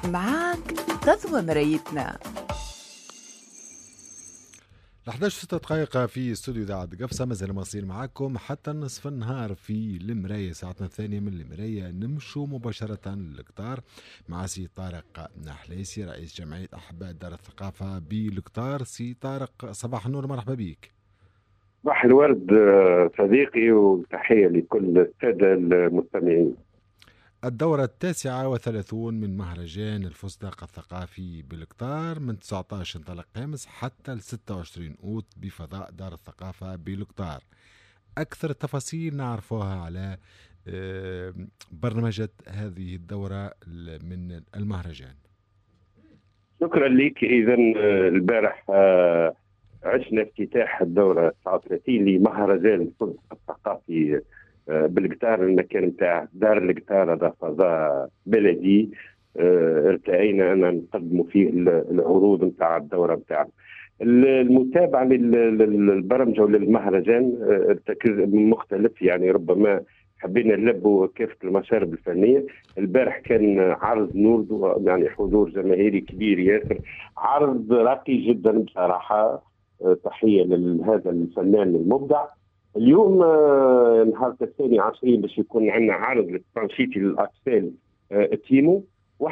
معاك غزوة مرايتنا. 11:06 في استوديو إذاعة قفصة. مازال مواصلين معاكم حتى نصف النهار في المراية، ساعتنا الثانية من المراية. نمشوا مباشرة للقطار مع سي طارق نحليسي رئيس جمعية أحباء دار الثقافة بالقطار. سي طارق صباح النور، مرحبا بك. صباح الورد صديقي، وتحية لكل السادة المستمعين. الدورة 39 من مهرجان الفستق الثقافي بالقطار من 19 انطلق امس حتى 26 اوت بفضاء دار الثقافة بالقطار. أكثر التفاصيل نعرفوها على برنامج هذه الدورة من المهرجان. شكرا لك. إذا البارح عشنا افتتاح الدورة 39 لمهرجان الفستق الثقافي بالقطار. المكان نتاع دار القطار هذا فضاء بلدي ارتئينا أن نقدموا فيه العروض نتاع الدورة نتاعنا. المتابعة للبرمجة وللمهرجان التركيز مختلف، يعني ربما حبينا نلبوا كافة المشارب الفنية. البارح كان عرض نورد، يعني حضور جماهيري كبير ياسر، عرض راقي جدا بصراحة. تحية لهذا الفنان المبدع. اليوم نهار الثاني 20 باش يكون عندنا عرض للتنشيطي للأطفال تيمو.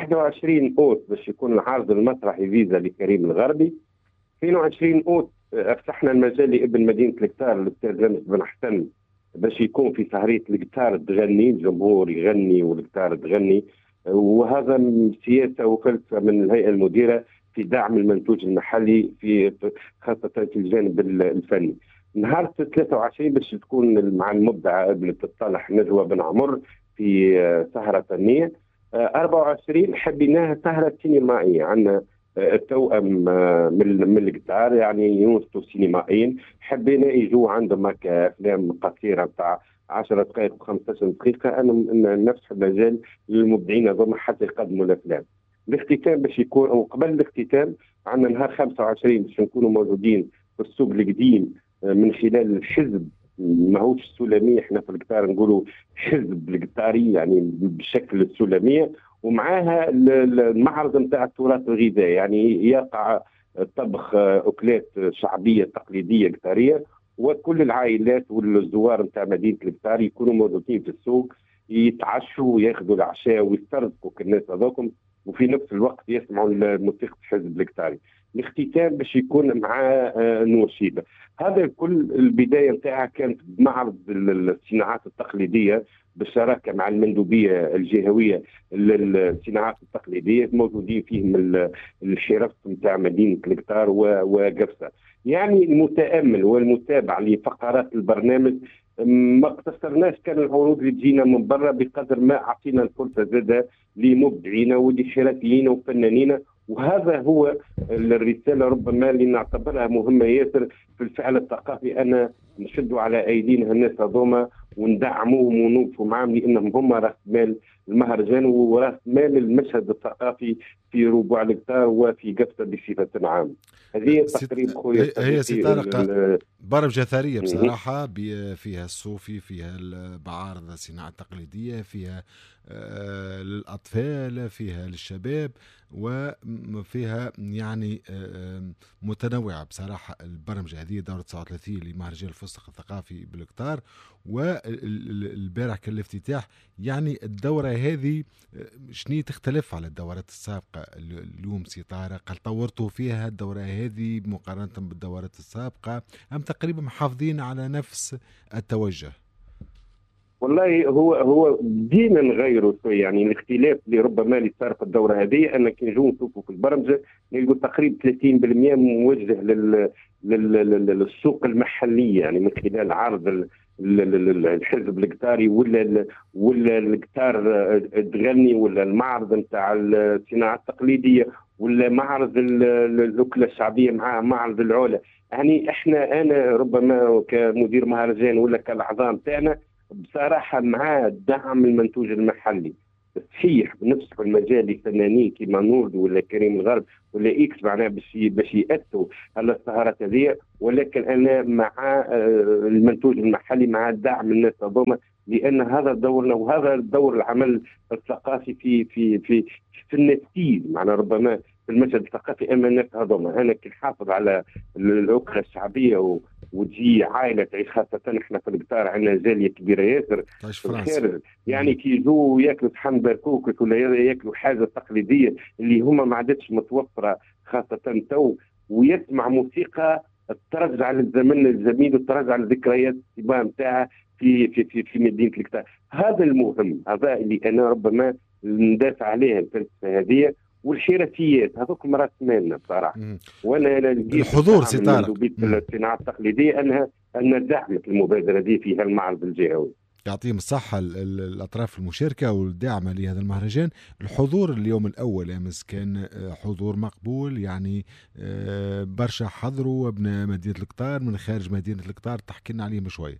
21 أوت باش يكون العرض المسرحي فيزا لكريم الغربي. 22 أوت فتحنا المجال لابن مدينة القطار الأستاذ لمس بن حسن باش يكون في سهرية القطار تغني، الجمهور يغني والقطار تغني. وهذا سياسة وفلسفة من الهيئة المديرة في دعم المنتوج المحلي في خاصة في الجانب الفني. نهار 23 باش تكون مع المبدعة ابنة الصالح نجوى بن عمر في سهرة فنية. 24 حبيناها سهرة سينمائية، عندنا التوأم من القطار يعني ينصتوا سينمائيين، حبينا يجوا عندهم هكا افلام قصيره بتاع 10 دقائق و15 دقيقه. انا نفس المجال للمبدعين هذوما حتى يقدموا الافلام. الاختتام باش يكون، او قبل الاختتام عندنا نهار 25 باش نكونوا موجودين في السوق القديم من خلال الحزب. ماهوش السلميه، احنا في القطار نقولوا حزب القطاري يعني بالشكل السلميه، ومعاها المعرض نتاع التراث الغذائي، يعني يقع طبخ اكلات شعبيه تقليديه قطاريه، وكل العائلات والزوار نتاع مدينه القطار يكونوا موجودين في السوق، يتعشوا وياخذوا العشاء ويسترزقوا كالناس هذوكم، وفي نفس الوقت يسمعوا الموسيقى الحزب القطاري. الاختتام باش يكون مع نوشيبه. هذا كل البدايه نتاعها كانت بمعرض الصناعات التقليديه بالشراكه مع المندوبيه الجهويه للصناعات التقليديه، موجودين فيهم الحرف نتاع مدينه القطار وقفصه. يعني المتامل والمتابع لفقرات البرنامج ما اقتصرناش كان العروض اللي تجينا من برا، بقدر ما اعطينا الفرصه زاده لمبدعين ولحرفيين وفنانين. وهذا هو الرساله ربما اللي نعتبرها مهمه ياسر في الفعل الثقافي، انا نشدوا على ايدينا الناس هذوما وندعموهم ونوقفوا معهم، لانهم هم راس مال المهرجان وراس مال المشهد الثقافي في ربوع القطار وفي قفصه بصفه عامه. هذه تقريبا خويا هي سي طارق برمجة ثرية بصراحة، فيها الصوفي، فيها المعارض الصناعة التقليدية، فيها للأطفال، فيها للشباب، وفيها يعني متنوعة بصراحة. البرمجة هذه دورة 39 لمهرجان الفستق الثقافي بالقطار، والبارح كان الافتتاح. يعني الدورة هذه شنو تختلف على الدورات السابقة اليوم سي طارق؟ هل طورتوا فيها الدورة هذه مقارنة بالدورات السابقة أم تقريبا محافظين على نفس التوجه؟ والله هو بدينا نغيروا شويه، يعني الاختلاف اللي ربما اللي صار في الدوره هذه ان كي نجوا نشوفوا في البرمجه نلقوا تقريبا 30% موجه للسوق المحليه، يعني من خلال عرض الحزب القطاري ولا القطار تغني، ولا المعرض نتاع الصناعه التقليديه، ولا معرض الاكله الشعبيه مع معرض العلا. يعني انا ربما كمدير مهرجان ولا كالاعضاء نتاعنا بصراحه مع دعم المنتوج المحلي. صحيح بنفس المجال الفنانين كيما نورد ولا كريم الغرب ولا اكس معناها باش يأتوا على السهرات هذه، ولكن انا مع المنتوج المحلي، مع دعم الناس هذوما لان هذا دورنا، وهذا دور العمل الثقافي في النسيج. معنا ربما في المشهد الثقافي اما الناس هذوما، انا كي نحافظ على الاكله الشعبيه وتجي عائله تعيش، خاصه احنا في القطار عندنا جاليه كبيره ياسر في الخارج، يعني كي يجوا ياكلوا صحن بركوك ولا ياكلوا حاجه تقليديه اللي هما ما عادتش متوفره خاصه تو، ويسمع موسيقى ترجع للزمن الجميل وترجع للذكريات نتاعها في مدينه القطار. هذا المهم، هذا اللي انا ربما ندافع عليها الفلسفه هذه والحرفيات هذوك راس مالنا بصراحه. وانا الحضور سي طارق الصناعه التقليديه ان دعمت المبادره دي في هالمعرض الجهوي. يعطيهم الصحة الأطراف المشاركة والداعمة لهذا المهرجان. الحضور اليوم الأول أمس كان حضور مقبول، يعني برشا حضروا ابن مدينة القطار من خارج مدينة القطار، تحكي لنا عليهم شوية.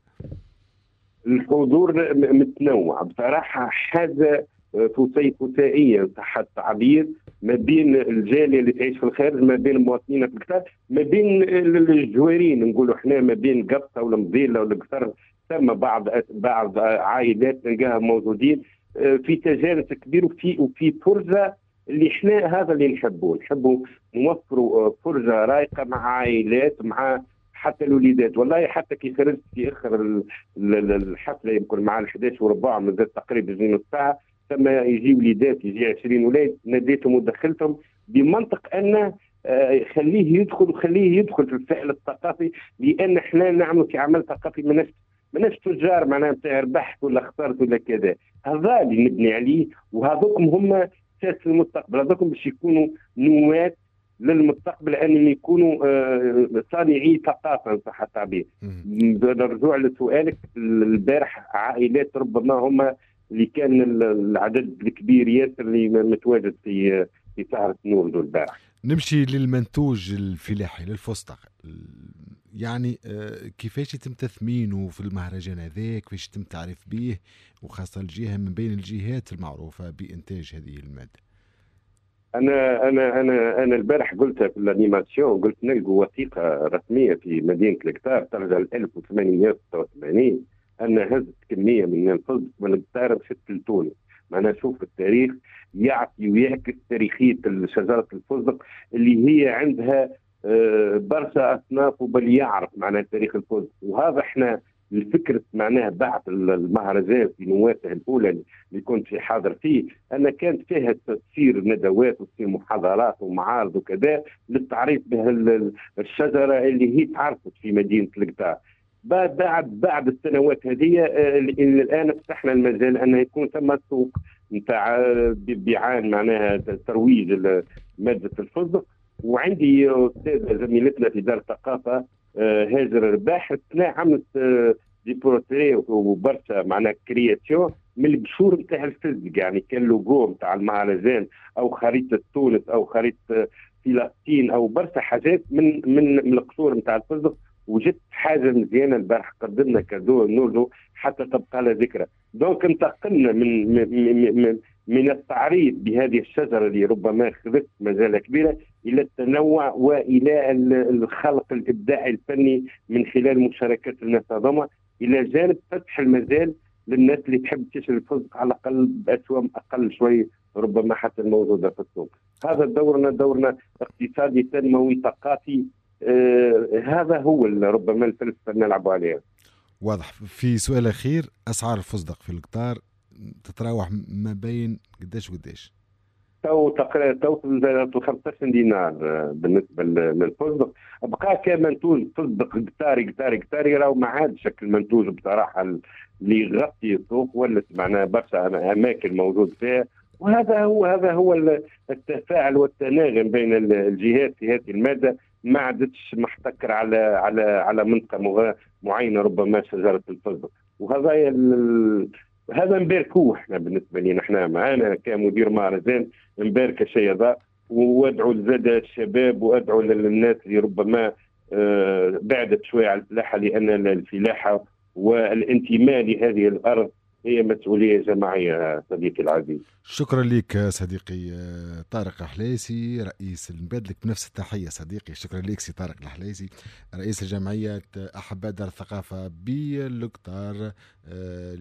الحضور متنوع بصراحة، حاجة فسيفسائية صح التعبير، ما بين الجالية اللي تعيش في الخارج، ما بين المواطنين في القطار، ما بين الجوارين نقولوا احنا، ما بين قبطة ولا مضيلة ولا قطر، ثم بعض عائلات نلقاها موجودين في تجانس كبير وفي فرصة اللي احنا هذا اللي نحبوا نوفروا فرصة رايقة مع عائلات، مع حتى الوليدات. والله حتى كي خرجت في اخر الحفله يمكن مع 11:15 مازال تقريبا نص ساعه، ثم يجي وليدات، يجي 20 ولاد، ناديتهم ودخلتهم بمنطق ان خليه يدخل في الفعل الثقافي، لان احنا نعمل في عمل ثقافي ماناش تجار معناها نتاع ربحت ولا خسرت ولا كذا. هذا اللي نبني عليه، وهذوكم هم اساس المستقبل، هذوكم باش يكونوا نواة للمستقبل، ان يكونوا صانعي ثقافه صح التعبير. الرجوع لسؤالك، البارح عائلات ربما هم اللي كان العدد الكبير ياسر اللي متواجد في سهره نور البارح. نمشي للمنتوج الفلاحي للفستق، يعني كيفاش يتم تثمينه في المهرجان هذا، كيفاش يتم تعريف به، وخاصه الجهه من بين الجهات المعروفه بانتاج هذه الماده؟ انا البارح قلتها في الانيماسيون، قلت نلقوا وثيقه رسميه في مدينه القطار ترجع ل 1886 ان هزت كميه من الفضه من القطار مشت لتونس. معناها شوف التاريخ يعطي ويعكس تاريخيه شجره الفستق اللي هي عندها برشا اصناف، وبل يعرف معناها تاريخ الفستق. وهذا احنا الفكرة معناها بعد المهرجان في نواته الأولى اللي كنت في حاضر فيه، أن كانت فيها تصير ندوات وتصير محاضرات ومعارض وكذا للتعريف بها الشجرة اللي هي تعرفت في مدينة القطار. بعد السنوات هذه الآن فتحنا المجال أن يكون ثم سوق نتاع بيعان معناها ترويج مادة الفستق. وعندي أستاذة زميلتنا في دار الثقافة هاجر رباح عملت دي بروتري وبرشا معناها كرياتيون من البشور نتاع الفستق، يعني كان لوجو نتاع المهرجان او خريطه تونس او خريطه فلسطين او برشا حاجات من القصور نتاع الفستق. وجدت حاجه مزيانه البارح، قدمنا كادو نورلو حتى تبقى لها ذكرى. دونك انتقلنا من التعريف بهذه الشجره اللي ربما خذت مجالة كبيره الى التنوع والى الخلق الابداعي الفني من خلال مشاركات الناس هذوما، الى جانب فتح المجال للناس اللي تحب تشتري الفستق على الاقل باسواق اقل شوي ربما حتى الموجوده في السوق. هذا دورنا اقتصادي تنموي ثقافي. هذا هو ربما الفلسفه نلعب عليها. واضح. في سؤال اخير، اسعار الفستق في القطار تتراوح ما بين قداش وقداش؟ تقريبا توصل 15 دينار بالنسبه للفستق. بقى كمنتوج فستق قطاري راهو ما عادش شكل منتوج بصراحه اللي يغطي السوق، ولا معناها برشا اماكن موجود فيها. وهذا هو التفاعل والتناغم بين الجهات في هذه الماده، ما عادتش محتكر على منطقه معينه ربما شجره الفستق. وهذا هذا نباركوه احنا بالنسبه لنا، احنا معانا كمدير مهرجان نبارك الشيء هذا، وادعو لزاد الشباب وادعو للناس اللي ربما بعدت شويه على الفلاحه، لان الفلاحه والانتماء لهذه الارض هي مسؤوليه جماعيه صديقي العزيز. شكرا لك صديقي طارق الحليسي، رئيس نبادلك بنفس التحيه صديقي. شكرا لك سي طارق الحليسي، رئيس جمعيه احباء دار الثقافه بالقطار.